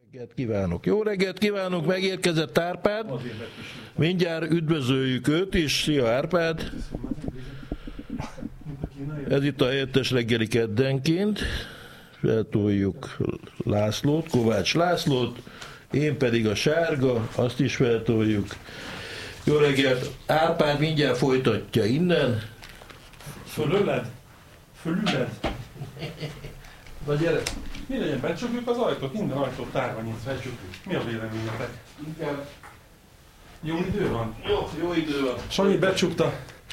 Reggelt kívánok! Jó reggelt kívánunk! Megérkezett Árpád. Mindjárt üdvözöljük őt is. Szia Árpád! Ez itt a helyettes reggeli keddenként. Feltoljuk Lászlót, Kovács Lászlót. Én pedig a sárga, azt is feltoljuk. Jó reggelt! Árpád mindjárt folytatja innen. Fölöled? Fölüled? Na gyere! Mi legyen, becsukjuk az ajtót? Minden ajtót tárva nyitva, becsukjuk. Mi a véleményetek? Inkább. Jó idő van? Jó idő van. Sanyi becsukta.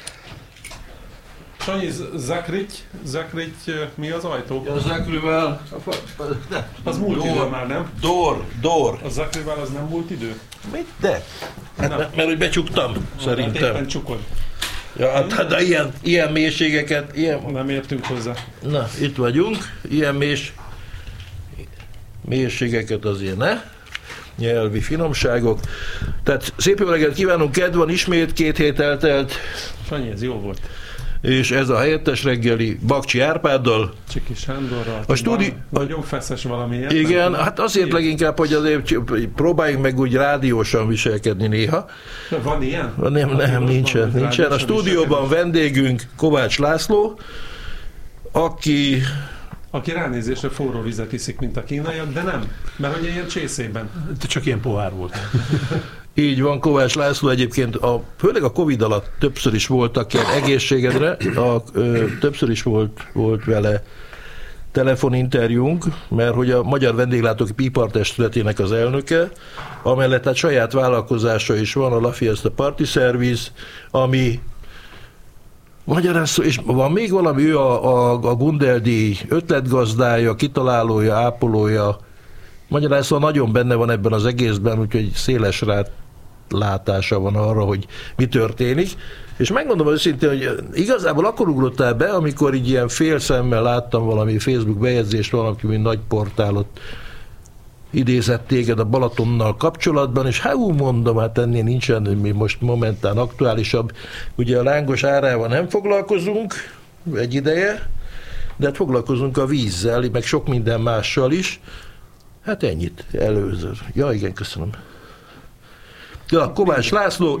Sanyi, zakritty, mi az ajtó? A zakrivel. Az múlt idő már, nem? Door. A zakrivel az nem múlt idő? Mit? De? Hát, mert hogy becsuktam, szerintem. Éppen csukod. Ja, hát, de ilyen mélységeket, Nem értünk hozzá. Na, itt vagyunk, ilyen mélységeket azért ne. Nyelvi finomságok. Tehát szép jó reggelt kívánunk, kedv van ismét, 2 hét eltelt. Sanyi, ez jó volt. És ez a helyettes reggeli Bakcsi Árpáddal. Csiki Sándorral. A Nagyon feszes valamiért. Igen, hát azért leginkább, hogy azért próbáljunk meg úgy rádiósan viselkedni néha. Van ilyen? Nem, nincsen. A stúdióban vendégünk Kovács László, aki ránézésre forró vizet iszik, mint a kínaiak, de nem, mert hogy ilyen csészében. Csak ilyen pohár volt. Így van, Kovács László egyébként, főleg a Covid alatt többször is voltak ilyen egészségedre, többször is volt vele telefoninterjúnk, mert hogy a Magyar Vendéglátók Ipartestületének az elnöke, amellett hát saját vállalkozása is van, a La Fiesta Party Service, ami magyarán szó, és van még valami, ő a Gundeldi ötletgazdája, kitalálója, ápolója, magyarán szóval nagyon benne van ebben az egészben, úgyhogy széles látása van arra, hogy mi történik. És megmondom őszintén, hogy igazából akkor ugrottál be, amikor így ilyen fél szemmel láttam valami Facebook bejegyzést, valaki nagy portálot idézett téged a Balatonnal kapcsolatban, és mondom, hát ennél nincsen, mi most momentán aktuálisabb. Ugye a lángos árával nem foglalkozunk egy ideje, de hát foglalkozunk a vízzel, meg sok minden mással is. Hát ennyit előző. Ja, igen, köszönöm. Ja, Kovács László,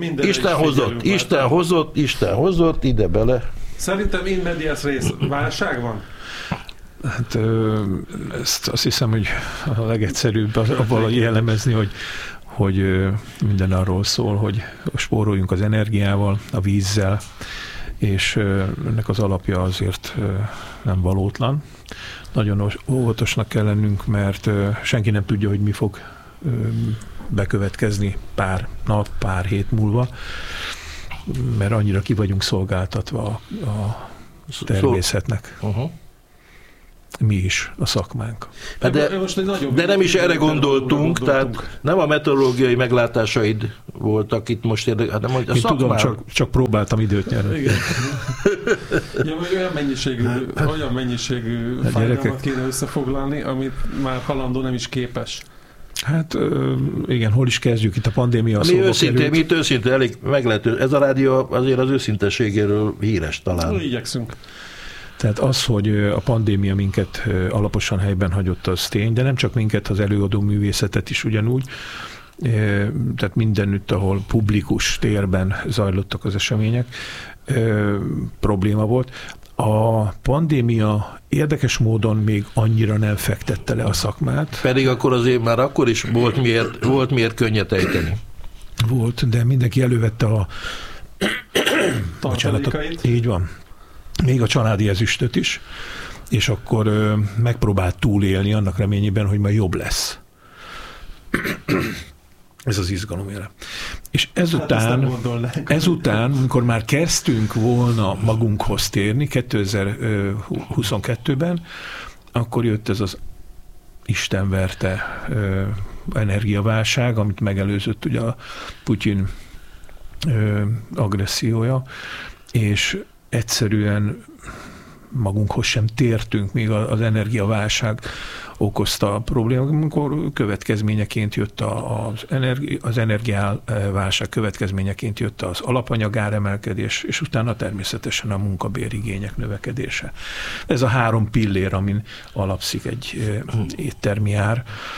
Isten hozott, ide bele. Szerintem in medias res, válság van? Hát ezt azt hiszem, hogy a legegyszerűbb valahogy jellemezni, hogy minden arról szól, hogy spóroljunk az energiával, a vízzel, és ennek az alapja azért nem valótlan. Nagyon óvatosnak kell lennünk, mert senki nem tudja, hogy mi fog bekövetkezni pár nap, pár hét múlva, mert annyira ki vagyunk szolgáltatva a természetnek. Mi is, a szakmánk. De nem is erre gondoltunk, tehát nem a meteorológiai meglátásaid voltak itt most hanem a én tudom, csak próbáltam időt nyerni. Igen. Ja, olyan mennyiségű fájdalmat kéne összefoglalni, amit már halandó nem is képes. Hát igen, hol is kezdjük itt a pandémia mi őszinte elég meglehető. Ez a rádió azért az őszintességéről híres talán. Igyekszünk. Tehát az, hogy a pandémia minket alaposan helyben hagyott, az tény, de nem csak minket, az előadó művészetet is ugyanúgy. Tehát mindenütt, ahol publikus térben zajlottak az események, probléma volt. A pandémia érdekes módon még annyira nem fektette le a szakmát. Pedig akkor azért már akkor is volt miért könnyet ejteni. Volt, de mindenki elővette a tartalékait. Így van. Még a családi ezüstöt is, és akkor megpróbált túlélni annak reményében, hogy majd jobb lesz. Ez az izgalomjele. És ezután, amikor már kezdtünk volna magunkhoz térni 2022-ben, akkor jött ez az istenverte energiaválság, amit megelőzött ugye a Putyin agressziója, és egyszerűen magunkhoz sem tértünk, még az energiaválság okozta a problémát, amikor következményeként jött az energiaválság következményeként jött az alapanyagáremelkedés, és utána természetesen a munkabérigények növekedése. Ez a 3 pillér, amin alapszik egy éttermi ár.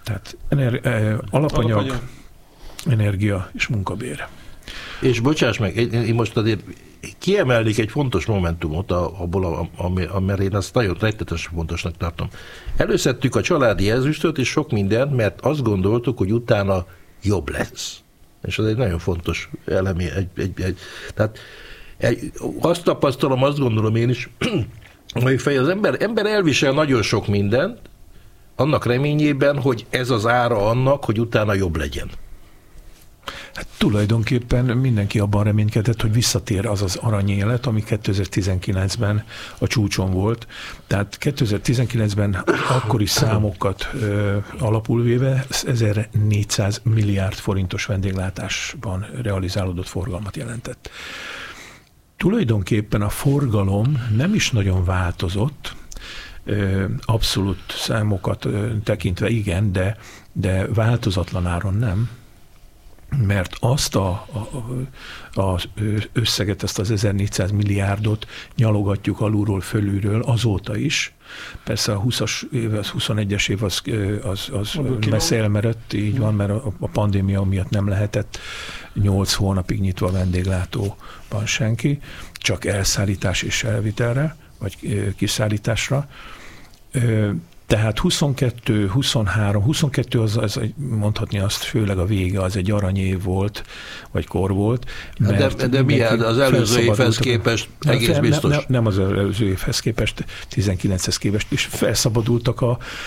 Tehát alapanyag, energia és munkabér. És bocsáss meg, én most azért kiemelnék egy fontos momentumot abból, amire én azt nagyon rettetesen fontosnak tartom. Előszedtük a családi ezüstöt és sok mindent, mert azt gondoltuk, hogy utána jobb lesz. És ez egy nagyon fontos elemi. Tehát azt tapasztalom, azt gondolom én is, hogy az ember elvisel nagyon sok mindent, annak reményében, hogy ez az ára annak, hogy utána jobb legyen. Hát tulajdonképpen mindenki abban reménykedett, hogy visszatér az az aranyélet, ami 2019-ben a csúcson volt. Tehát 2019-ben akkori számokat alapul véve 1400 milliárd forintos vendéglátásban realizálódott forgalmat jelentett. Tulajdonképpen a forgalom nem is nagyon változott, abszolút számokat tekintve igen, de változatlan áron nem, mert azt az összeget, ezt az 1400 milliárdot nyalogatjuk alulról, fölülről azóta is. Persze a 20-as év, az 21-es év az messze elmerett, így van, mert a pandémia miatt nem lehetett 8 hónapig nyitva a vendéglátóban senki, csak elszállítás és elvitelre, vagy kiszállításra. Tehát 22, 23, 22 az mondhatni azt, főleg a vége, az egy aranyév volt, vagy kor volt. De mi az előző évhez képest egész biztos? Nem az előző évhez képest, 19-hez képest is felszabadultak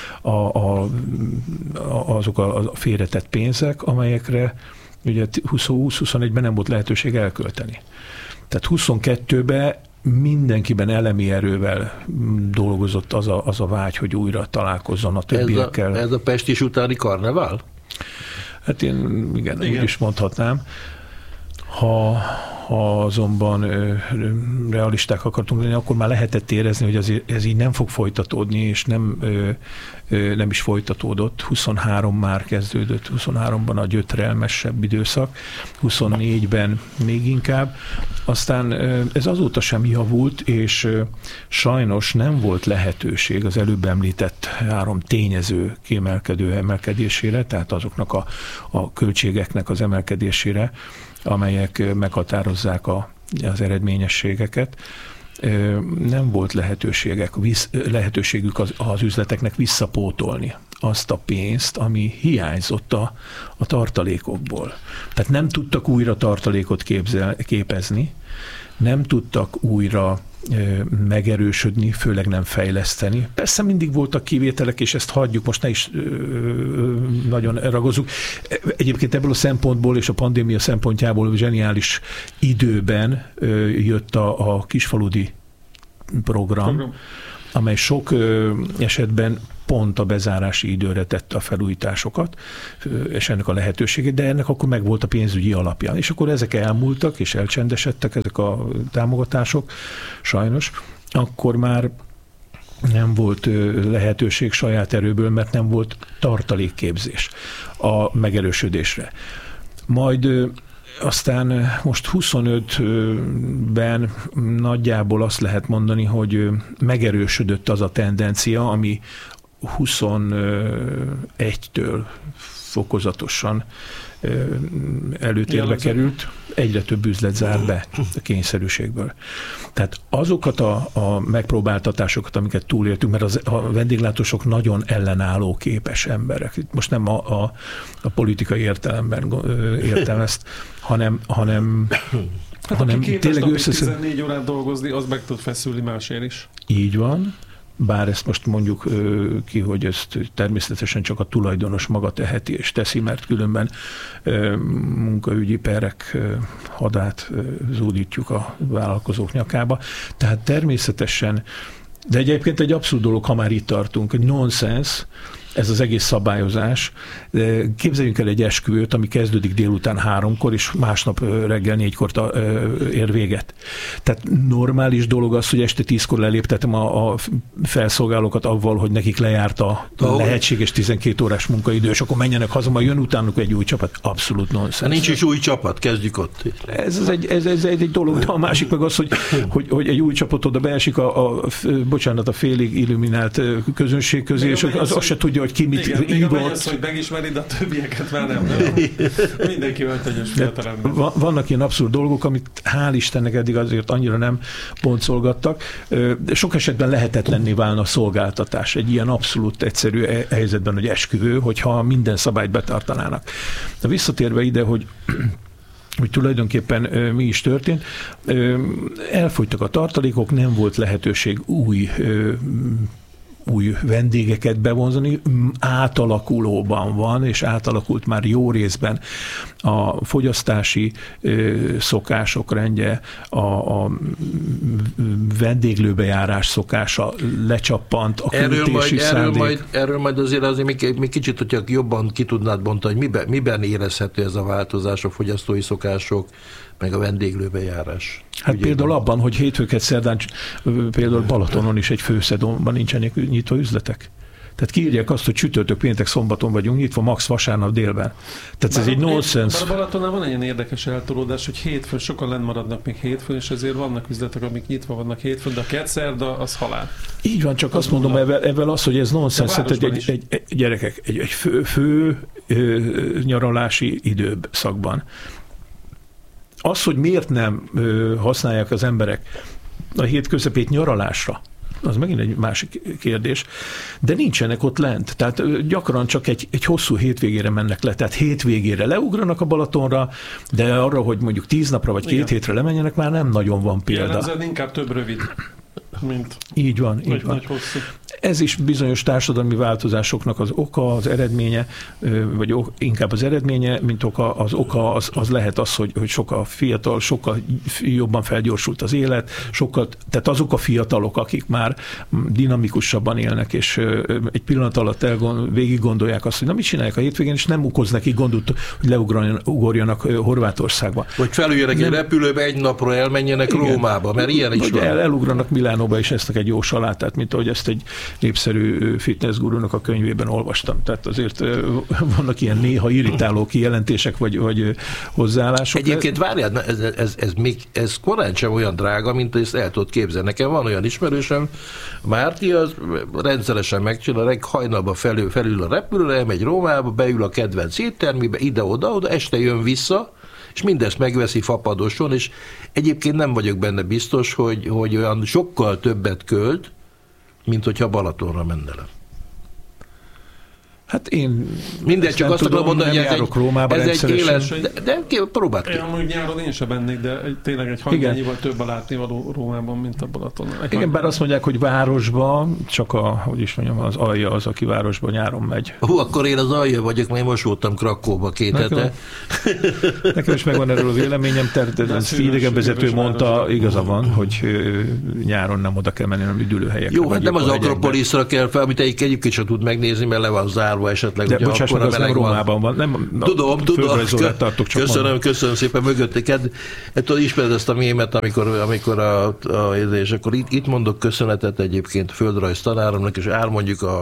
azok a félretett pénzek, amelyekre ugye 20-21-ben nem volt lehetőség elkölteni. Tehát 22-ben mindenkiben elemi erővel dolgozott az a vágy, hogy újra találkozzon a többiekkel. Ez a pestis utáni karnevál? Hát én igen. Úgy is mondhatnám. Ha azonban realisták akartunk lenni, akkor már lehetett érezni, hogy azért ez így nem fog folytatódni, és nem is folytatódott. 23 már kezdődött, 23-ban a gyötrelmesebb időszak, 24-ben még inkább. Aztán ez azóta sem javult, és sajnos nem volt lehetőség az előbb említett 3 tényező kiemelkedő emelkedésére, tehát azoknak a költségeknek az emelkedésére, amelyek meghatározzák az eredményességeket. Nem volt lehetőségük az üzleteknek visszapótolni azt a pénzt, ami hiányzott a tartalékokból. Tehát nem tudtak újra tartalékot képezni, nem tudtak újra megerősödni, főleg nem fejleszteni. Persze mindig voltak kivételek, és ezt hagyjuk, most ne is nagyon ragozzuk. Egyébként ebből a szempontból és a pandémia szempontjából zseniális időben jött a kisfaludi program, amely sok esetben pont a bezárási időre tette a felújításokat, és ennek a lehetőségét, de ennek akkor meg volt a pénzügyi alapja. És akkor ezek elmúltak, és elcsendesedtek ezek a támogatások, sajnos. Akkor már nem volt lehetőség saját erőből, mert nem volt tartalékképzés a megerősödésre. Majd aztán most 25-ben nagyjából azt lehet mondani, hogy megerősödött az a tendencia, ami 21-től fokozatosan előtérbe került, egyre több üzlet zár be a kényszerűségből. Tehát azokat a megpróbáltatásokat, amiket túléltünk, mert a vendéglátósok nagyon ellenálló képes emberek. Most nem a politikai értelemben értem ezt, hanem aki tényleg 14 órát dolgozni, az meg tud feszülni másért is. Így van. Bár ezt most mondjuk ki, hogy ezt természetesen csak a tulajdonos maga teheti és teszi, mert különben munkaügyi perek hadát zúdítjuk a vállalkozók nyakába. Tehát természetesen, de egyébként egy abszurd dolog, ha már itt tartunk, egy nonsens, ez az egész szabályozás. Képzeljünk el egy esküvőt, ami kezdődik délután 3-kor, és másnap reggel 4-kor ér véget. Tehát normális dolog az, hogy este 10-kor leléptetem a felszolgálókat avval, hogy nekik lejárt a lehetséges 12 órás munkaidő, és akkor menjenek haza, majd jön utánuk egy új csapat. Abszolút nonsens. Nincs is új csapat, kezdjük ott. Ez egy dolog, de a másik meg az, hogy egy új csapat oda beesik a félig illuminált közönség közé, és az se tudja, tudja, hogy ki mit ívott. Igen, hogy megismeri, de a többieket már nem. Mindenki öltönyös fiatalember. Vannak ilyen abszurd dolgok, amit hál' Istennek eddig azért annyira nem boncolgattak. Sok esetben lehetetlenné válna a szolgáltatás egy ilyen abszolút egyszerű helyzetben, hogy esküvő, hogyha minden szabályt betartanának. De visszatérve ide, hogy tulajdonképpen mi is történt. Elfogytak a tartalékok, nem volt lehetőség új vendégeket bevonzani, átalakulóban van, és átalakult már jó részben a fogyasztási szokások rendje, a vendéglőbejárás szokása lecsappant, a küldési szándék. Erről majd azért még kicsit, hogyha jobban ki tudnád bontani, hogy miben érezhető ez a változás, a fogyasztói szokások, meg a vendéglőbejárás. Hát például abban, hogy hétfőket szerdán például Balatonon is egy főszedonban nincsenek nyitva üzletek. Tehát kiírják azt, hogy csütörtök, péntek, szombaton vagyunk nyitva, max vasárnap délben. Tehát ez egy nonsens. A Balatonnál van egy ilyen érdekes eltolódás, hogy hétfőn sokan lenn maradnak még hétfőn, és ezért vannak üzletek, amik nyitva vannak hétfőn, de a kettszerda az halál. Így van, csak azt mondom ezzel az, hogy ez nonsens, gyerekek, egy fő nyaralási időszakban. Az, hogy miért nem használják az emberek a hét közepét nyaralásra, az megint egy másik kérdés, de nincsenek ott lent. Tehát gyakran csak egy hosszú hétvégére mennek le, tehát hétvégére leugranak a Balatonra, de arra, hogy mondjuk 10 napra vagy 2 hétre lemenjenek, már nem nagyon van példa. Jellemzően inkább több rövid, mint így van. Nagy hosszú. Ez is bizonyos társadalmi változásoknak az oka, az eredménye, vagy inkább az eredménye, mint oka. Az oka az lehet az, hogy sokkal fiatal, sokkal jobban felgyorsult az élet, tehát azok a fiatalok, akik már dinamikusabban élnek, és egy pillanat alatt végig gondolják azt, hogy na mit csinálják a hétvégén, és nem okoz neki gondot, hogy leugorjanak Horvátországba. Vagy felüljenek egy repülőbe, egy napra elmenjenek Rómába, mert ilyen is van. Elugranak Milánóba, és esznek egy jó salátát, mint ahogy ezt egy népszerű fitnessgurúnak a könyvében olvastam. Tehát azért vannak ilyen néha irritáló kijelentések, vagy hozzáállások. Egyébként várjál, ez korán sem olyan drága, mint ezt el tudod képzelni. Nekem van olyan ismerősem, Márti, az rendszeresen megcsinál, hajnalban felül a repülőre, elmegy Rómába, beül a kedvenc éttermébe, ide-oda, este jön vissza, és mindezt megveszi fapadoson, és egyébként nem vagyok benne biztos, hogy olyan sokkal többet költ, mint hogyha Balatonra menne le. Hát én mindegy, csak azt akarom mondani, hogy ez egy élet, de próbáld ki. Én amúgy nyáron én sem mennék, de tényleg egy hangyányival több a látnivaló Rómában, mint a Balatonon. Igen, bár azt mondják, hogy városban csak az alja az, aki városban nyáron megy. Akkor én az alja vagyok, mert én most voltam Krakóba 2 hete. Nekem is megvan erről a véleményem, tehát idegenvezető mondta, igaza van, hogy nyáron nem oda kell menni, hanem üdülőhelyekre. Jó, hát nem az Akropoliszra kell fel, amit egyébként sem tud megnézni, mert le van zárva esetleg. De bocsáss meg, az nem Rómában van. Nem, tudom. Köszönöm szépen mögötték. Tudod, ismered ezt a mémet, és akkor itt mondok köszönetet egyébként földrajz tanáromnak, és elmondjuk a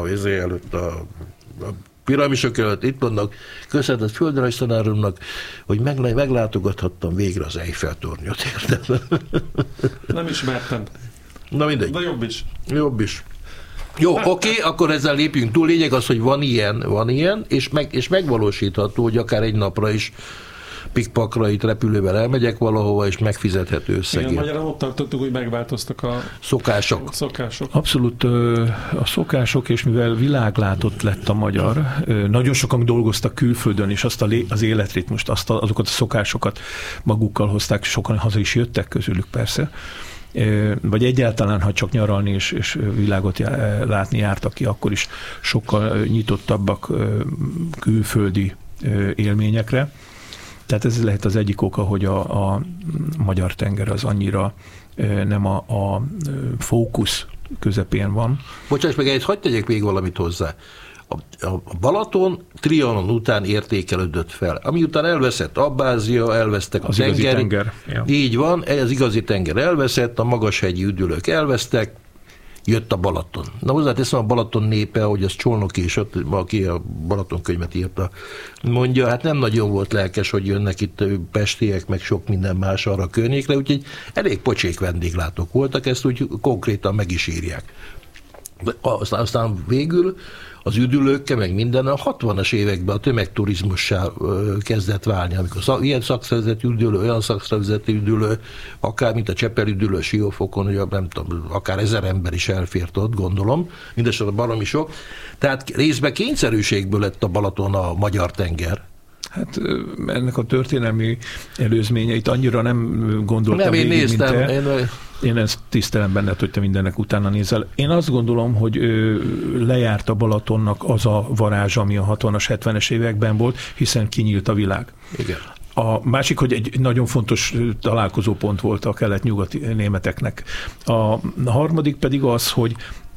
piramisok előtt, itt mondok köszönetet földrajz tanáromnak, hogy meglátogathattam végre az Eiffel-tornyot. Nem ismertem. Na mindegy. De jobb is. Jó, oké, akkor ezzel lépjünk túl. Lényeg az, hogy van ilyen, és megvalósítható, hogy akár egy napra is pikpakra itt repülővel elmegyek valahova, és megfizethető összegért. Igen, magyarán ott tartottuk, hogy megváltoztak a szokások. Abszolút a szokások, és mivel világlátott lett a magyar, nagyon sokan dolgoztak külföldön, és azt az életritmust, azokat a szokásokat magukkal hozták, sokan haza is jöttek közülük persze, vagy egyáltalán, ha csak nyaralni és világot látni jártak ki, akkor is sokkal nyitottabbak külföldi élményekre. Tehát ez lehet az egyik oka, hogy a magyar tenger az annyira nem a fókusz közepén van. Bocsáss meg, hagyd tegyek még valamit hozzá. A Balaton Trianon után értékelődött fel. Ami után elveszett Abbázia, elvesztek a tenger. Ja. Így van, az igazi tenger elveszett, a magashegyi üdülők elvesztek, jött a Balaton. Na hozzáteszem, a Balaton népe, ahogy az Csolnoki is, aki a Balaton könyvet írta, mondja, hát nem nagyon volt lelkes, hogy jönnek itt pestiek, meg sok minden más arra a környékre, úgyhogy elég pocsék vendéglátók voltak, ezt úgy konkrétan meg is írják. Aztán végül az üdülőkkel, meg minden a 60-as években a tömegturizmussá kezdett válni, amikor ilyen szakszervezeti üdülő, olyan szakszervezeti üdülő, akár mint a Csepel üdülő Siófokon, hogy nem tudom, akár 1000 ember is elfért ott, gondolom, mindesetre baromi sok. Tehát részben kényszerűségből lett a Balaton a magyar tenger. Hát ennek a történelmi előzményeit annyira nem gondoltam végig, mint te. Én ezt tisztelem benned, hogy te mindennek utána nézel. Én azt gondolom, hogy lejárt a Balatonnak az a varázs, ami a 60-as, 70-es években volt, hiszen kinyílt a világ. Igen. A másik, hogy egy nagyon fontos találkozópont volt a kelet-nyugati németeknek. A harmadik pedig az, hogy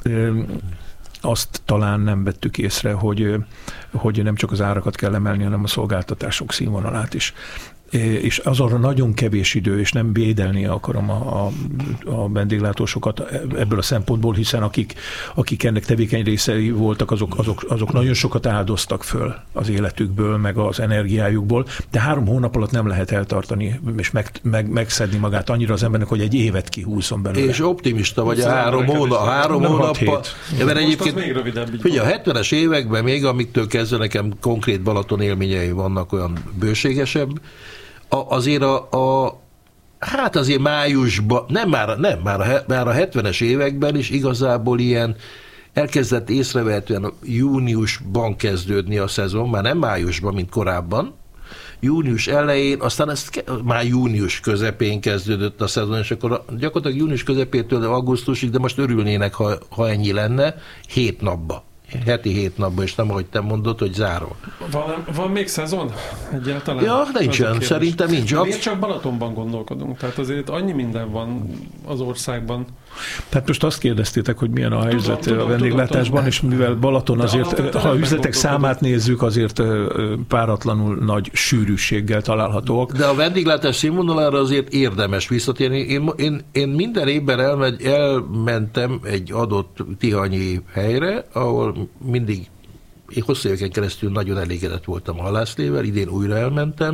azt talán nem vettük észre, hogy nem csak az árakat kell emelni, hanem a szolgáltatások színvonalát is. És az arra nagyon kevés idő, és nem védelni akarom a vendéglátósokat ebből a szempontból, hiszen akik ennek tevékeny részei voltak, azok nagyon sokat áldoztak föl az életükből, meg az energiájukból, de 3 hónap alatt nem lehet eltartani, és megszedni magát annyira az embernek, hogy egy évet kihúzzon belőle. És optimista vagy a 3 hónappal. Mert egyébként, figyelj, a 70-es években még, amiktől kezdve nekem konkrét Balaton élményei vannak, olyan bőségesebb, azért hát azért májusban, már a 70-es években is igazából ilyen elkezdett észrevehetően júniusban kezdődni a szezon, már nem májusban, mint korábban, június elején, aztán már június közepén kezdődött a szezon, és akkor gyakorlatilag június közepétől augusztusig, de most örülnének, ha ennyi lenne, 7 napba. Heti 7 napban, és nem, ahogy te mondod, hogy zárva. Van még szezon egyáltalán? Ja, nincsen, szerintem nincs. Miért csak Balatonban gondolkodunk? Tehát azért annyi minden van az országban. Tehát most azt kérdeztétek, hogy milyen a helyzet a vendéglátásban, és mivel Balaton azért, ha a üzletek számát nézzük, azért páratlanul nagy sűrűséggel találhatóak. De a vendéglátás színvonalára azért érdemes visszatérni. Én minden évben elmentem egy adott tihanyi helyre, ahol mindig, én hosszú éveken keresztül nagyon elégedett voltam a halászlével, idén újra elmentem,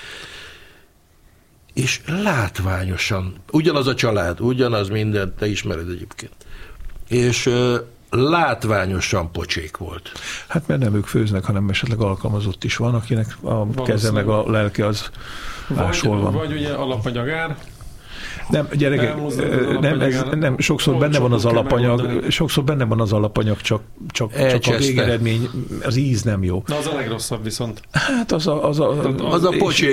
és látványosan, ugyanaz a család, ugyanaz minden, te ismered egyébként, és látványosan pocsék volt. Hát mert nem ők főznek, hanem esetleg alkalmazott is van, akinek a keze meg a lelke az máshol van. Vagy ugye alapanyagár. Nem, gyerekek, nem, sokszor benne van az alapanyag, csak a végeredmény, az íz nem jó. Na az a legrosszabb viszont. Hát az a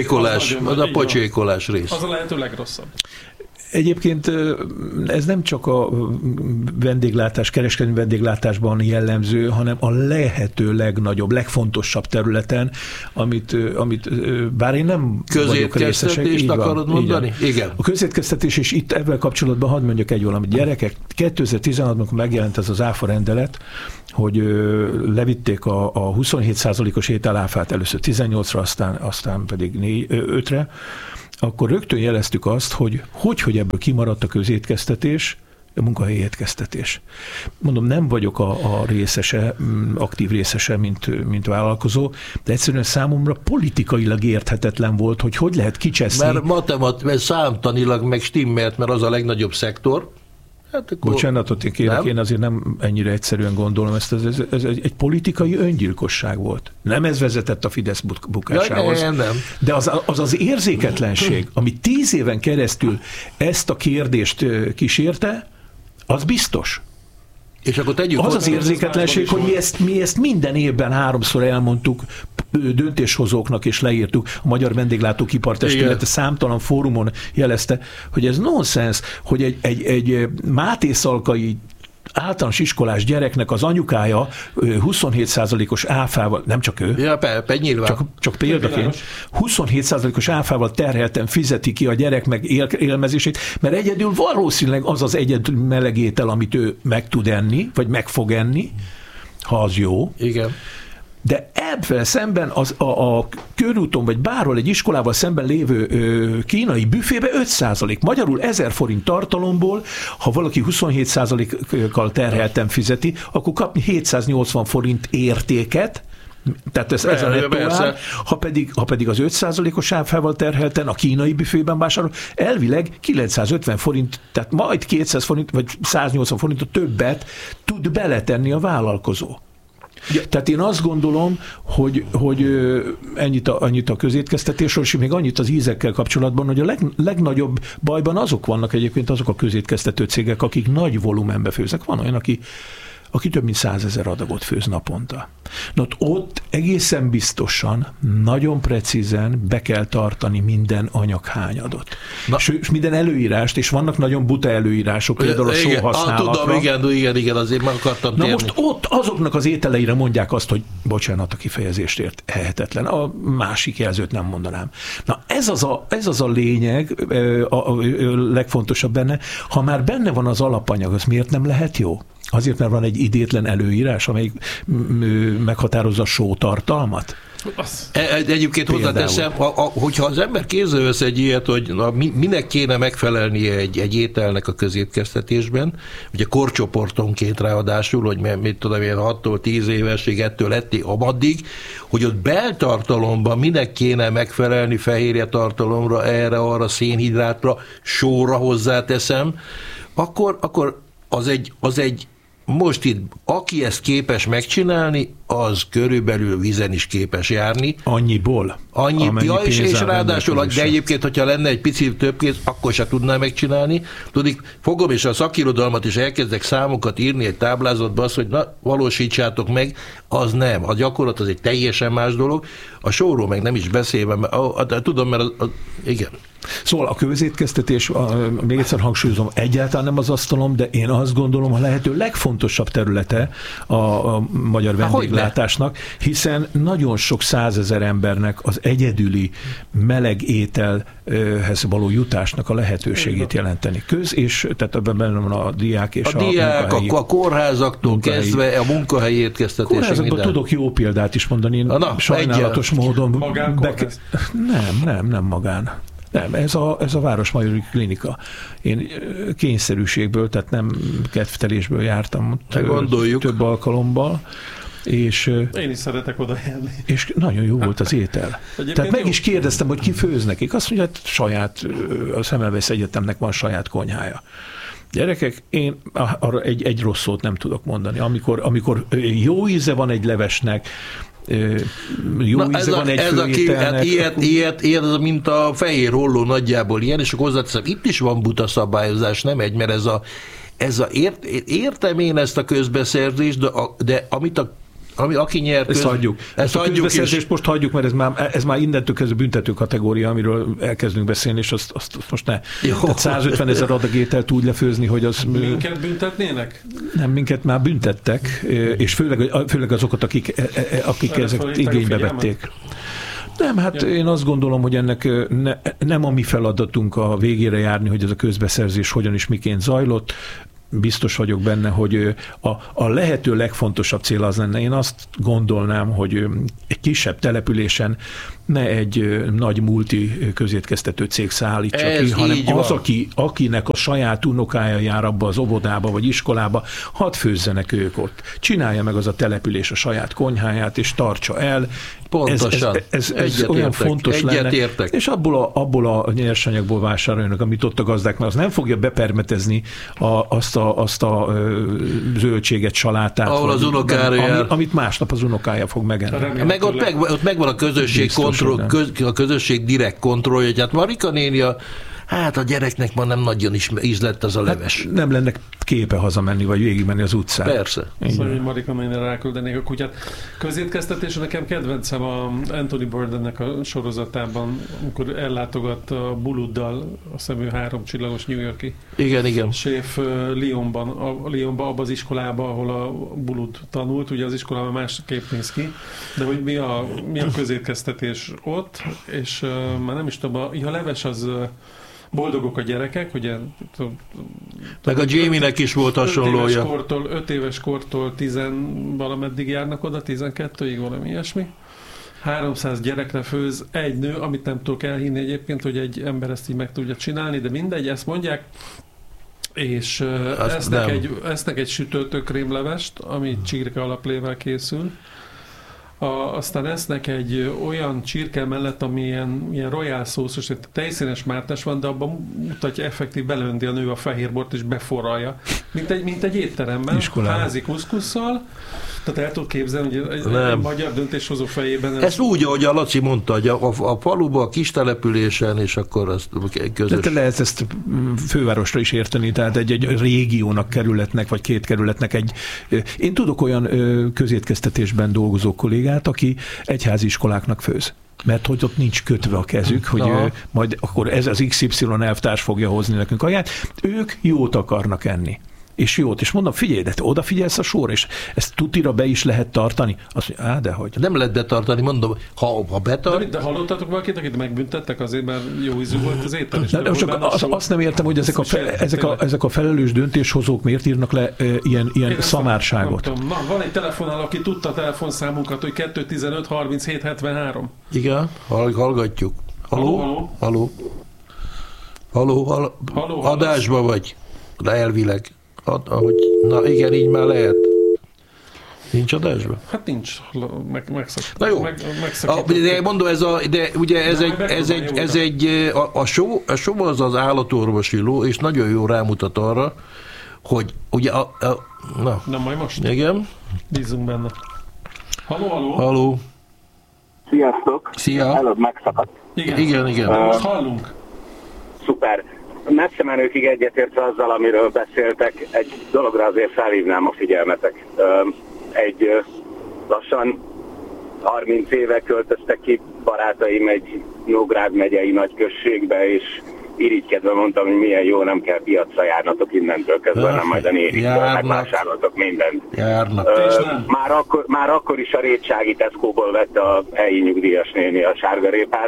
pocsékolás rész. Az a lehető legrosszabb. Egyébként ez nem csak a vendéglátás, kereskedelmi vendéglátásban jellemző, hanem a lehető legnagyobb, legfontosabb területen, amit bár én nem vagyok részesek. Közétkeztetést akarod mondani? Igen. A közétkeztetés, és itt ebben kapcsolatban hadd mondjak egy valamit. Gyerekek, 2016-ban megjelent ez az áfa rendelet, hogy levitték a 27%-os ételáfát először 18-ra, aztán pedig 5-re, akkor rögtön jeleztük azt, hogy ebből kimaradt a közétkeztetés, a munkahelyi étkeztetés. Mondom, nem vagyok a részese, aktív részese, mint vállalkozó, de egyszerűen számomra politikailag érthetetlen volt, hogy lehet kicseszni. Mert számtanilag meg stimmelt, mert az a legnagyobb szektor. Hát akkor bocsánatot kérek, én azért nem ennyire egyszerűen gondolom, ez egy politikai öngyilkosság volt. Nem ez vezetett a Fidesz bukásához. Ja, nem. De az érzéketlenség, ami 10 éven keresztül ezt a kérdést kísérte, az biztos. És akkor tegyük az érzéketlenség, hogy mi ezt minden évben 3-szor elmondtuk döntéshozóknak, és leírtuk. A Magyar Vendéglátóipar Testülete számtalan fórumon jelezte, hogy ez nonsens, hogy egy mátészalkai általános iskolás gyereknek az anyukája 27%-os áfával, nem csak ő, nyilván. Csak példaként, 27%-os áfával terhelten fizeti ki a gyerek meg élmezését, mert egyedül valószínűleg az egyedül melegétel, amit ő meg tud enni, vagy meg fog enni, ha az jó. Igen. De ebben szemben a körúton, vagy bárhol egy iskolával szemben lévő kínai büfébe 5%. Magyarul 1000 forint tartalomból, ha valaki 27%-kal terhelten fizeti, akkor kapni 780 forint értéket, Tehát ez a nettó ár, ha pedig az 5%-os áfával terhelten a kínai büfében vásárol, elvileg 950 forint, tehát majd 200 forint, vagy 180 forintot többet tud beletenni a vállalkozó. Ja. Tehát én azt gondolom, hogy ennyit a közétkeztetésről, és még annyit az ízekkel kapcsolatban, hogy a legnagyobb bajban azok vannak egyébként, azok a közétkeztető cégek, akik nagy volumenbe főznek. Van olyan, aki több mint 100 000 adagot főz naponta. Na, ott egészen biztosan, nagyon precízen be kell tartani minden anyaghányadot. És minden előírást, és vannak nagyon buta előírások, például a sóhasználatra. Tudom, igen, azért meg akartam térni. Na most ott azoknak az ételeire mondják azt, hogy bocsánat a kifejezésért, ehetetlen. A másik jelzőt nem mondanám. Na ez az a lényeg, a legfontosabb benne. Ha már benne van az alapanyag, az miért nem lehet jó? Azért, mert van egy idétlen előírás, amelyik meghatározza a sótartalmat? Egyébként hozzáteszem, hogyha az ember kézzel vesz egy ilyet, hogy minek kéne megfelelnie egy ételnek a közétkeztetésben, ugye korcsoportonként ráadásul, hogy mit tudom én, 6-tól 10 évesig, ettől addig, hogy ott beltartalomban minek kéne megfelelni fehérje tartalomra, erre-arra, szénhidrátra, sóra hozzáteszem, akkor az egy most itt, aki ezt képes megcsinálni, az körülbelül vízen is képes járni. Annyiból? És ráadásul, de egyébként, hogyha lenne egy picit több kéz, akkor se tudná megcsinálni. Tudik, fogom és a szakirodalmat is elkezdek számokat írni egy táblázatba, azt, hogy na, valósítsátok meg, az nem. A gyakorlat az egy teljesen más dolog. A sóról meg nem is beszélve, tudom, mert igen. Szóval a közétkeztetés, még egyszer hangsúlyozom, egyáltalán nem az asztalom, de én azt gondolom, a lehető legfontosabb területe a magyar vendéglátásnak, hiszen nagyon sok 100 000 embernek az egyedüli meleg ételhez való jutásnak a lehetőségét jelenteni. És tehát ebben benne van a diák és a diák, a kórházaktól kezdve a munkahelyi étkeztetésig. Kórházakban tudok jó példát is mondani. Sajnálatos módon. Nem magán. Nem, ez a Városmajori Klinika. Én kényszerűségből, tehát nem kedvtelésből jártam több alkalommal. És, én is szeretek oda járni. És nagyon jó volt az étel. Tehát meg is kérdeztem, hogy ki főz nekik. Azt mondja, hogy saját, a Semmelweis Egyetemnek van saját konyhája. Gyerekek, én arra egy rossz szót nem tudok mondani. Amikor jó íze van egy levesnek, jó íze van egy főételnek. Ilyen az, mint a fehér holló nagyjából ilyen, és akkor hozzáteszem, itt is van buta szabályozás, nem egy, mert értem én ezt a közbeszerzést, de aki nyert... Ezt hagyjuk. Ezt a közbeszerzést most hagyjuk, mert ez már innentől kezdve büntető kategória, amiről elkezdünk beszélni, és azt most ne. Jó. Tehát 150 000 adag ételt úgy lefőzni, hogy az... Minket büntetnének? Nem, minket már büntettek, és főleg azokat, akik ezeket igénybe vették. Nem, hát én azt gondolom, hogy ennek nem a mi feladatunk a végére járni, hogy ez a közbeszerzés hogyan és miként zajlott. Biztos vagyok benne, hogy a lehető legfontosabb cél az lenne. Én azt gondolnám, hogy egy kisebb településen ne egy nagy multi közétkeztető cég szállítsa ki, hanem az, akinek a saját unokája jár abba az óvodába vagy iskolába, hadd főzzenek ők ott. Csinálja meg az a település a saját konyháját, és tartsa el. Pontosan. Ez olyan fontos lenne. És abból a nyersanyagból vásároljanak, amit ott a gazdák, mert az nem fogja bepermetezni azt a zöldséget, salátát, ahol az unokája amit másnap az unokája fog megenni. Meg ott megvan a közösség kontroll, a közösség direkt kontrollja, hogy hát Marika néni a gyereknek ma nem nagyon ízlett az a leves. Hát nem lenne képe hazamenni, vagy végigmenni az utcán. Persze. Szóval, hogy Marika nénire ráküldenék a kutyát. Közétkeztetés, nekem kedvencem a Anthony Bourdainnek a sorozatában, amikor ellátogat a Buluddal, a szemű 3 csillagos New York-i séf Lyonban, abban az iskolában, ahol a Bulud tanult, ugye az iskolában másképp néz ki, de hogy mi a közétkeztetés ott, és már nem is tudom, a leves az boldogok a gyerekek, ugye? Meg a Jamie-nek is volt hasonlója. 5 éves kortól 10 valameddig járnak oda, 12-ig, valami ilyesmi. 300 gyerekre főz egy nő, amit nem tudok elhinni egyébként, hogy egy ember ezt így meg tudja csinálni, de mindegy, ezt mondják, és esznek egy sütőtőkrémlevest, ami csirke alaplével készül, aztán esznek egy olyan csirke mellett, ami ilyen royal szószos, egy tejszínes mártás van, de abban mutatja effektív belönti a nő a fehérbort és beforralja. Mint egy étteremben, Iskolában. házi kuszkusszal. Tehát el tudod képzelni, hogy egy magyar döntéshozó fejében... Ez úgy, ahogy a Laci mondta, hogy a faluban, a kis településen, és akkor azt közös... De lehet ezt fővárosra is érteni, tehát egy régiónak, kerületnek, vagy 2 kerületnek egy... Én tudok olyan közétkeztetésben dolgozó kollégát, aki egyházi iskoláknak főz. Mert hogy ott nincs kötve a kezük, hogy majd akkor ez az XY elvtárs fogja hozni nekünk kaját. Ők jót akarnak enni. És jót, és mondom, figyelj, de te odafigyelsz a sor, és ezt tutira be is lehet tartani? Azt mondja, dehogy. Nem lehet betartani, mondom, ha betart... De hallottatok valakit, akit megbüntettek azért, mert jó ízű volt az étel? Azt nem értem, hogy ezek a felelős döntéshozók miért írnak le ilyen szamárságot. Na, van egy telefonáló, aki tudta a telefonszámunkat, hogy 215 37 73. Igen, hallgatjuk. Halló? Adásba vagy? De elvileg. Na igen, így már lehet. Nincs adásban? Hát nincs. Megszakított. Na jó. De mondom, a show az az állatorvosi ló, és nagyon jó rámutat arra, hogy ugye Na majd most? Igen. Bízunk benne. Halló. Halló. Sziasztok. Szia. Előbb megszakadt. Igen. Most hallunk. Szuper. Messze menőkig egyetértve azzal, amiről beszéltek, egy dologra azért felhívnám a figyelmetek. Egy lassan 30 éve költöztek ki barátaim egy Nógrád megyei nagyközségbe, és irigykedve mondtam, hogy milyen jó, nem kell piacra innentől kezdve, nem majd a Nériktől megvásároltok mindent. Már akkor is a Rétsági Tesco-ból vette a helyi nyugdíjas néni a sárgarépát,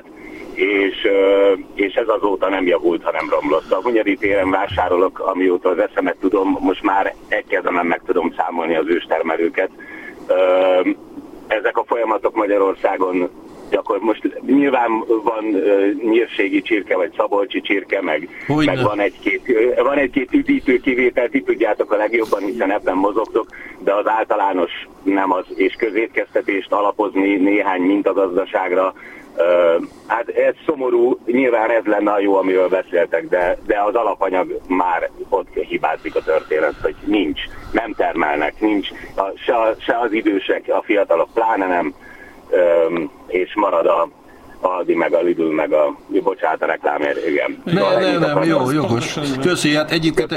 és ez azóta nem javult, hanem romlott. A Hunyadi téren vásárolok, amióta az eszemet tudom, most már egy kezemen meg tudom számolni az őstermelőket. Ezek a folyamatok Magyarországon most nyilván van nyírségi csirke, vagy szabolcsi csirke, meg van egy-két üdítő kivétel, ti tudjátok a legjobban, hiszen ebben mozogtok, de az általános nem az, és közétkeztetést alapozni néhány mintagazdaságra. Hát ez szomorú, nyilván ez lenne a jó, amiről beszéltek, de az alapanyag már ott hibázik a történet, hogy nem termelnek, nincs, se az idősek, a fiatalok pláne nem, és marad a Aldi, meg a Lidl, meg bocsánat a reklámért, igen. Nem, jó, jogos. Köszi, hát egyébként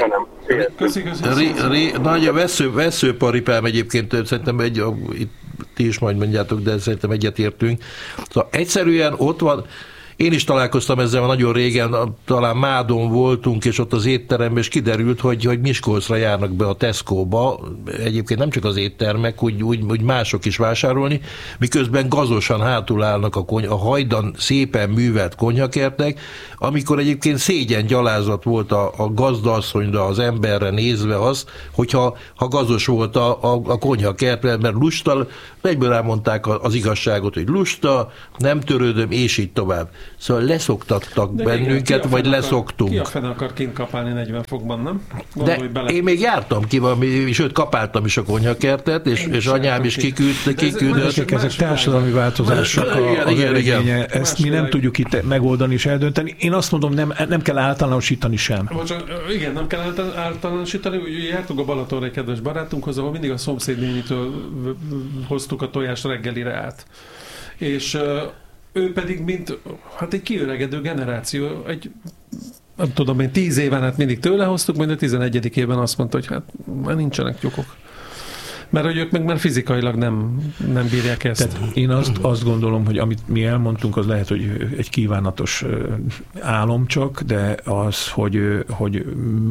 nagy a veszőparipám egyébként, szerintem itt ti is majd mondjátok, de szerintem egyetértünk. Szóval egyszerűen ott van, én is találkoztam ezzel nagyon régen, talán Mádon voltunk, és ott az étteremben, és kiderült, hogy Miskolcra járnak be a Tesco-ba, egyébként nem csak az éttermek, úgy mások is vásárolni, miközben gazosan hátul állnak a hajdan szépen művelt konyhakertek, amikor egyébként szégyen gyalázat volt a gazdaasszonyra, az emberre nézve az, hogyha gazos volt a konyhakert, mert lusta, egyből elmondták az igazságot, hogy lusta, nem törődöm, és így tovább. Szóval leszoktattak bennünket, vagy leszoktunk. Ki a fene akar kint kapálni 40 fokban, nem? Én még jártam ki, sőt kapáltam is a konyhakertet, és anyám is kiküldött. Ezek társadalmi változások a eredménye. Ezt mi nem tudjuk itt megoldani és eldönteni. Én azt mondom, nem kell általánosítani sem. Igen, nem kell általánosítani. Jártunk a Balatonra egy kedves barátunkhoz, ahol mindig a szomszédnénitől hoztuk a tojást reggelire át. És ő pedig egy kiöregedő generáció, nem tudom én, 10 éven hát mindig tőle hoztuk, majd a 11. évben azt mondta, hogy hát már nincsenek tyúkok. Mert hogy ők meg már fizikailag nem bírják ezt. Tehát én azt gondolom, hogy amit mi elmondtunk, az lehet, hogy egy kívánatos álom csak, de az, hogy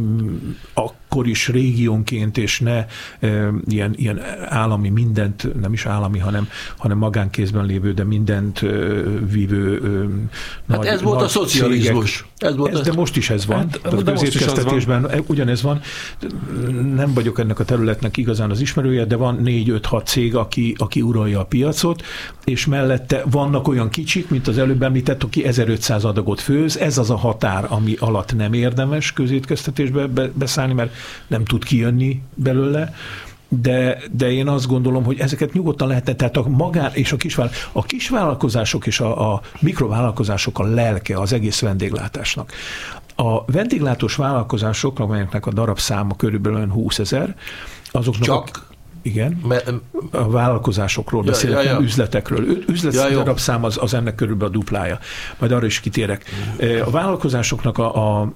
akkor is régiónként, és ne ilyen állami mindent, nem is állami, hanem magánkézben lévő, de mindent vívő hát ez volt a szocializmus. De most is ez van. A közétkeztetésben ugyanez van. Nem vagyok ennek a területnek igazán az ismerője, de van 4-5-6 cég, aki uralja a piacot, és mellette vannak olyan kicsik, mint az előbb említett, aki 1500 adagot főz. Ez az a határ, ami alatt nem érdemes közétkeztetésbe beszállni, mert nem tud kijönni belőle. de én azt gondolom, hogy ezeket nyugodtan lehetne, tehát a kisvállalkozások és a mikrovállalkozások a lelke az egész vendéglátásnak. A vendéglátós vállalkozások, amelyeknek a darabszáma körülbelül 20 000, azoknak igen, a vállalkozásokról beszélek, nem üzletekről. Üzleti darabszám az ennek körülbelül a duplája. Majd arra is kitérek. A vállalkozásoknak a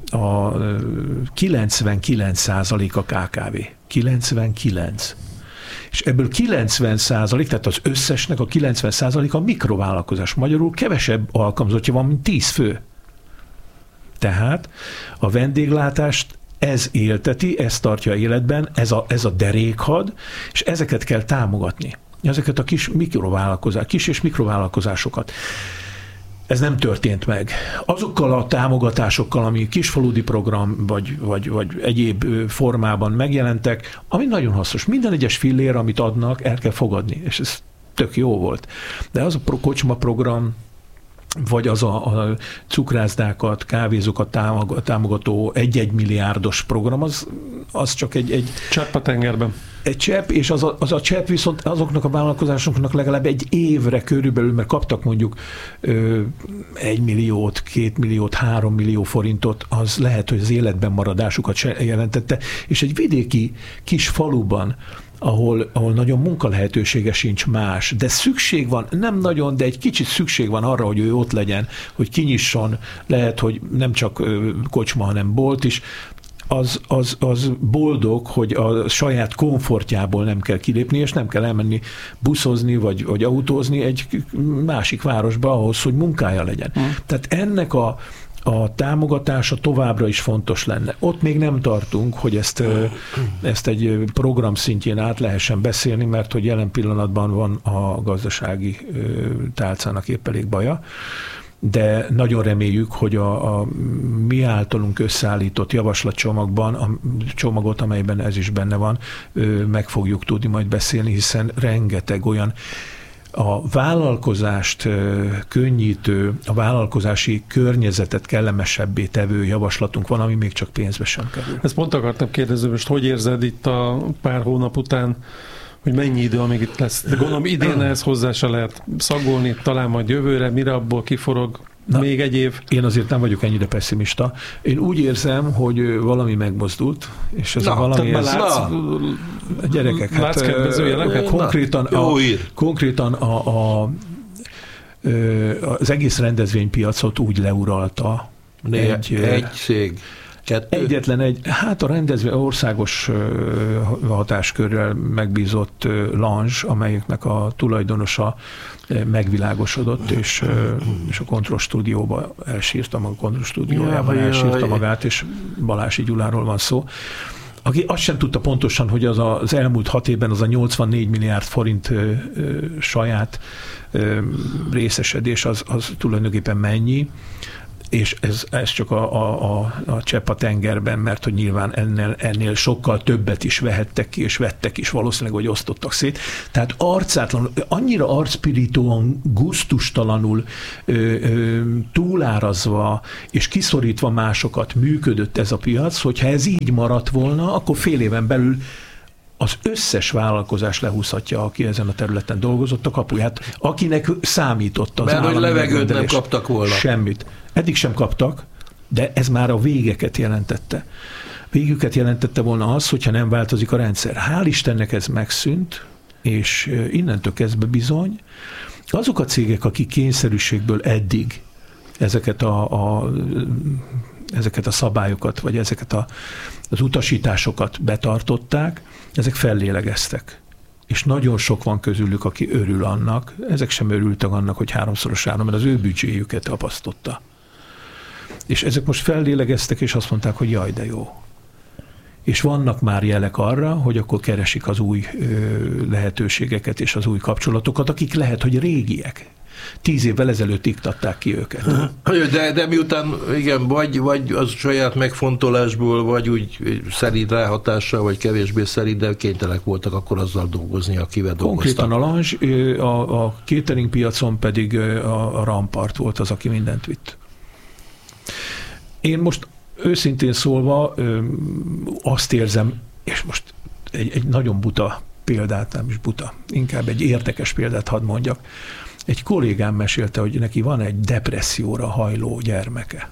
99% a KKV. 99. És ebből 90%, tehát az összesnek a 90% a mikrovállalkozás. Magyarul kevesebb alkalmazottja van, mint 10 fő. Tehát a vendéglátást ez élteti, ez tartja életben, ez a derékhad, és ezeket kell támogatni. Ezeket a kis és mikrovállalkozásokat. Ez nem történt meg. Azokkal a támogatásokkal, ami kisfaludi program, vagy egyéb formában megjelentek, ami nagyon hasznos. Minden egyes fillér, amit adnak, el kell fogadni, és ez tök jó volt. De az a kocsma program, vagy az a cukrászdákat, kávézókat támogató 1-1 milliárdos program, az csak egy csepp a tengerben. Egy csepp, és az a csepp viszont azoknak a vállalkozásoknak legalább egy évre körülbelül, mert kaptak mondjuk 1 milliót, 2 milliót, 3 millió forintot, az lehet, hogy az életben maradásukat jelentette, és egy vidéki kis faluban, ahol nagyon munkalehetősége sincs más, de szükség van, nem nagyon, de egy kicsit szükség van arra, hogy ő ott legyen, hogy kinyisson, lehet, hogy nem csak kocsma, hanem bolt is, az boldog, hogy a saját komfortjából nem kell kilépni, és nem kell elmenni buszozni, vagy autózni egy másik városba ahhoz, hogy munkája legyen. Tehát ennek a támogatása továbbra is fontos lenne. Ott még nem tartunk, hogy ezt egy program szintjén át lehessen beszélni, mert hogy jelen pillanatban van a gazdasági tálcának épp elég baja, de nagyon reméljük, hogy a mi általunk összeállított javaslatcsomagban, a csomagot, amelyben ez is benne van, meg fogjuk tudni majd beszélni, hiszen rengeteg olyan a vállalkozást könnyítő, a vállalkozási környezetet kellemesebbé tevő javaslatunk van, ami még csak pénzbe sem kerül. Ezt pont akartam kérdezni, most hogy érzed itt a pár hónap után, hogy mennyi idő, amíg itt lesz? De gondolom idén ehhez hozzá se lehet szagolni, talán majd jövőre, mire abból kiforog még egy év. Én azért nem vagyok ennyire pessimista. Én úgy érzem, hogy valami megmozdult, és ez a valami... Gyerekek, konkrétan az egész rendezvénypiacot úgy leuralta egy cég. A rendezvény országos hatáskörrel megbízott Lange, amelyeknek a tulajdonosa megvilágosodott, és a kontrollstúdióba elsírta magát, a kontrollstúdiójában elsírta magát, és Balási Gyuláról van szó, aki azt sem tudta pontosan, hogy az elmúlt 6 évben az a 84 milliárd forint saját részesedés, az tulajdonképpen mennyi, és ez csak a csepp a tengerben, mert hogy nyilván ennél sokkal többet is vehettek ki, és vettek is valószínűleg, hogy osztottak szét. Tehát arcátlanul, annyira arcpirítóan, gusztustalanul, túlárazva és kiszorítva másokat működött ez a piac, hogyha ez így maradt volna, akkor fél éven belül az összes vállalkozás lehúzhatja, aki ezen a területen dolgozott, a kapuját, akinek számított az állami mert hogy levegőt nem kaptak volna. Semmit. Eddig sem kaptak, de ez már a végeket jelentette. Végüket jelentette volna az, hogyha nem változik a rendszer. Hál' Istennek ez megszűnt, és innentől kezdve bizony azok a cégek, akik kényszerűségből eddig ezeket a szabályokat, vagy ezeket az utasításokat betartották, ezek fellélegeztek. És nagyon sok van közülük, aki örül annak, ezek sem örültek annak, hogy 3-szorosára, mert az ő büdzséjüket tapasztotta. És ezek most fellélegeztek, és azt mondták, hogy jaj, de jó. És vannak már jelek arra, hogy akkor keresik az új lehetőségeket és az új kapcsolatokat, akik lehet, hogy régiek. 10 évvel ezelőtt iktatták ki őket. De miután, igen, vagy az saját megfontolásból, vagy úgy szerint ráhatással, vagy kevésbé szerint, de kénytelenek voltak akkor azzal dolgozni, akivel dolgoztak. Konkrétan a Lange, a catering piacon pedig a Rampart volt az, aki mindent vitt. Én most őszintén szólva azt érzem, és most egy nagyon buta példát, nem is buta, inkább egy érdekes példát hadd mondjak. Egy kollégám mesélte, hogy neki van egy depresszióra hajló gyermeke.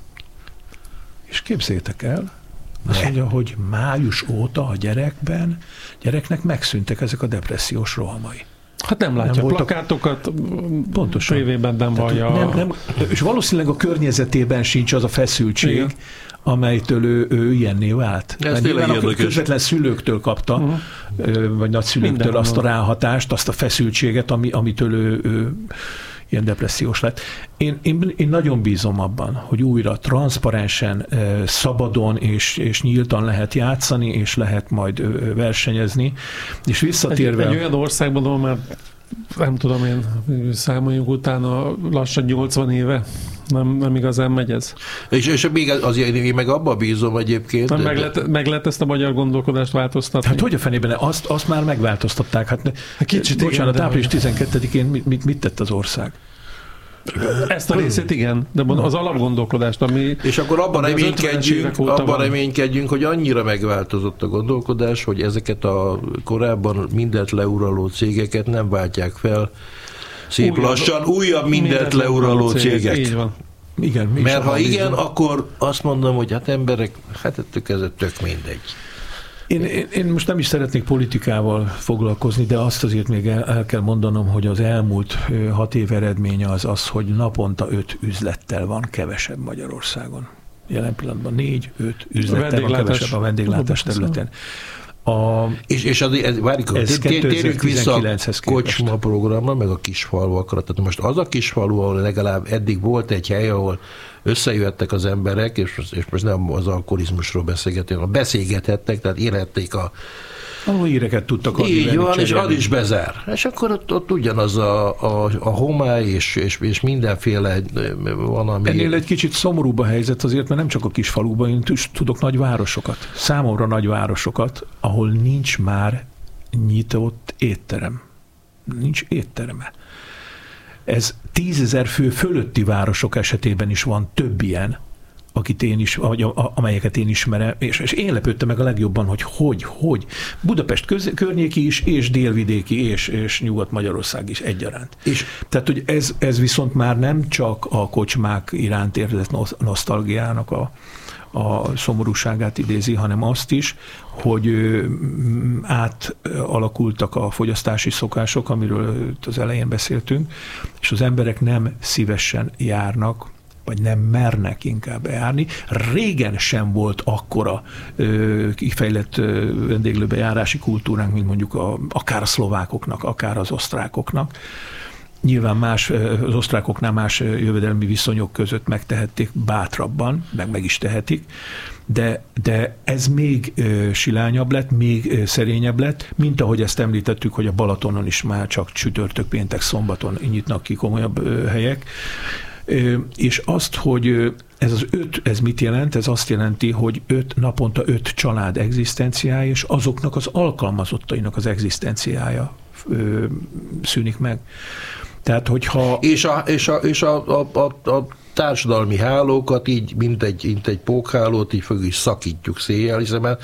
És képzeljétek el, azt mondja, hogy május óta a gyereknek megszűntek ezek a depressziós rohamai. Hát nem látja voltak, plakátokat, pontosan. tévében nem hallja. És valószínűleg a környezetében sincs az a feszültség, igen, amelytől ő ilyenné vált. Ez tényleg a közvetlen szülőktől kapta, vagy nagyszülőktől azt a ráhatást, azt a feszültséget, amitől ő ilyen depressziós lett. Én nagyon bízom abban, hogy újra transzparensen, szabadon és nyíltan lehet játszani, és lehet majd versenyezni. És visszatérve... Egy olyan országban, ahol már nem tudom én, számoljunk utána lassan 80 éve, nem igazán megy ez. És még azért én meg abban bízom egyébként. Meg lehet ezt a magyar gondolkodást változtatni? Hát hogy a fenében? Azt már megváltoztatták. Hát kicsit bocsánat, igen, április 12-én mit tett az ország? Ezt a részét igen, de az alapgondolkodást, ami... És akkor abban reménykedjünk, hogy annyira megváltozott a gondolkodás, hogy ezeket a korábban mindent leuraló cégeket nem váltják fel szép lassan újabb mindent leuraló cégek. Így van. Igen, mert ha igen, akkor azt mondom, hogy hát emberek, hát ettől ez tök mindegy. Én most nem is szeretnék politikával foglalkozni, de azt azért még el kell mondanom, hogy az elmúlt 6 év eredménye az, hogy naponta 5 üzlettel van kevesebb Magyarországon. Jelen pillanatban 4-5 üzlettel van kevesebb a vendéglátás területen. És várjuk, térjünk vissza a kocsma programra, meg a kisfalvakra. Tehát most az a kisfalu, ahol legalább eddig volt egy hely, ahol összejöttek az emberek, és most nem az alkoholizmusról beszélgethettek, tehát élhették ahol híreket tudtak adni. Így van, és az is bezár. És akkor ott ugyanaz a homály, és mindenféle van, ami... Ennél egy kicsit szomorúbb a helyzet azért, mert nem csak a kisfaluban, én tudok nagyvárosokat, számomra nagyvárosokat, ahol nincs már nyitott étterem. Nincs éttereme. Ez 10 000 fő fölötti városok esetében is van több ilyen, amelyeket én ismerem, és én lepődtem meg a legjobban, hogy Budapest környéki is, és délvidéki, és Nyugat-Magyarország is egyaránt. Tehát, hogy ez viszont már nem csak a kocsmák iránt érzett nosztalgiának a szomorúságát idézi, hanem azt is, hogy átalakultak a fogyasztási szokások, amiről az elején beszéltünk, és az emberek nem szívesen járnak, vagy nem mernek inkább járni. Régen sem volt akkora kifejlett vendéglőbejárási kultúránk, mint mondjuk akár a szlovákoknak, akár az osztrákoknak. Nyilván az osztrákoknál más jövedelmi viszonyok között megtehették bátrabban, meg is tehetik, de ez még silányabb lett, még szerényebb lett, mint ahogy ezt említettük, hogy a Balatonon is már csak csütörtök, péntek, szombaton nyitnak ki komolyabb helyek. És azt, hogy ez az 5, ez mit jelent? Ez azt jelenti, hogy naponta 5 család egzisztenciája, és azoknak az alkalmazottainak az egzisztenciája szűnik meg. Tehát, hogyha... És a társadalmi hálókat így, mint egy pókhálót, így föl is szakítjuk széjjel, hiszen